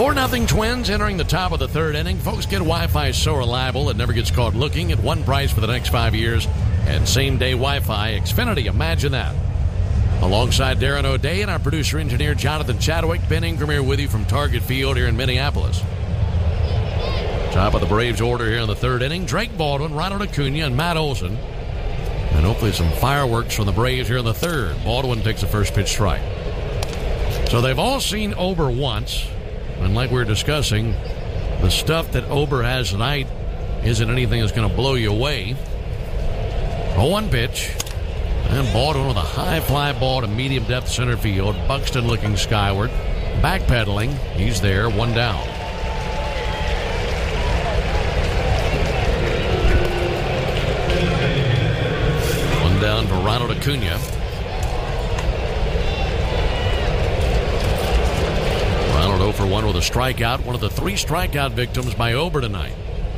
4-0 Twins entering the top of the third inning. Folks, get Wi-Fi so reliable it never gets caught looking at one price for the next 5 years and same-day Wi-Fi. Xfinity, imagine that. Alongside Darren O'Day and our producer-engineer Jonathan Chadwick, Ben Ingram here with you from Target Field here in Minneapolis. Top of the Braves order here in the third inning. Drake Baldwin, Ronald Acuna, and Matt Olson. And hopefully some fireworks from the Braves here in the third. Baldwin takes the first pitch strike. So they've all seen Ober once. And like we were discussing, the stuff that Ober has tonight isn't anything that's going to blow you away. 0-1 pitch. And Baldwin with a high fly ball to medium depth center field. Buxton looking skyward. Backpedaling. He's there. One down. One down for Ronald Acuna. Ronald 0 for 1 with a strikeout. One of the 3 strikeout victims by Ober tonight.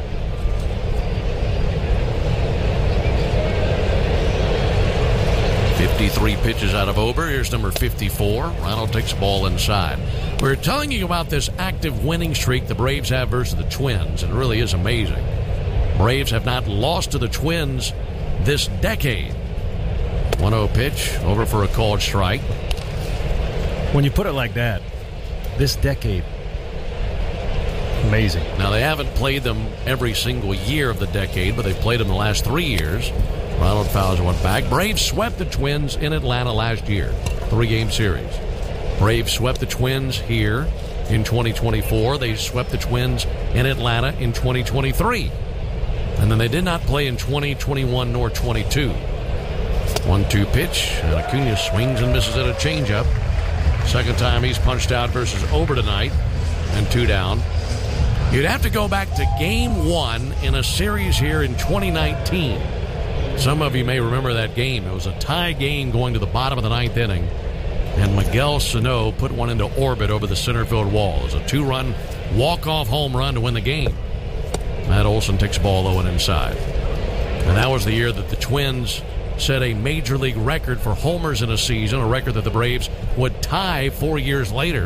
Three pitches out of Ober. Here's number 54. Ronald takes the ball inside. We're telling you about this active winning streak the Braves have versus the Twins. It really is amazing. Braves have not lost to the Twins this decade. 1-0 pitch. Over for a called strike. When you put it like that, this decade, amazing. Now, they haven't played them every single year of the decade, but they've played them the last 3 years. Ronald fouls one back. Braves swept the Twins in Atlanta last year. 3-game series. Braves swept the Twins here in 2024. They swept the Twins in Atlanta in 2023. And then they did not play in 2021 nor 22. 1-2 pitch. And Acuna swings and misses at a changeup. Second time he's punched out versus Ober tonight. And 2 down. You'd have to go back to Game 1 in a series here in 2019. Some of you may remember that game. It was a tie game going to the bottom of the 9th inning. And Miguel Sano put one into orbit over the center field wall. It was a 2-run walk-off home run to win the game. Matt Olson takes the ball low and inside. And that was the year that the Twins set a major league record for homers in a season, a record that the Braves would tie 4 years later.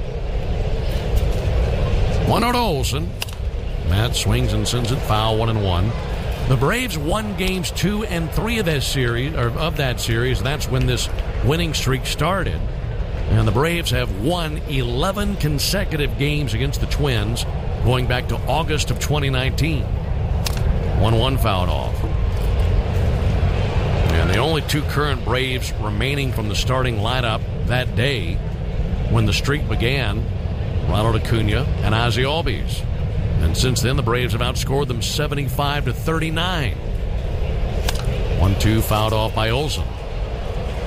1-0 to Olson. Matt swings and sends it foul, 1-1. The Braves won games 2 and 3 of that series. That's when this winning streak started. And the Braves have won 11 consecutive games against the Twins going back to August of 2019. 1-1 fouled off. And the only 2 current Braves remaining from the starting lineup that day when the streak began, Ronald Acuna and Ozzie Albies. And since then, the Braves have outscored them 75-39. 1-2 fouled off by Olson.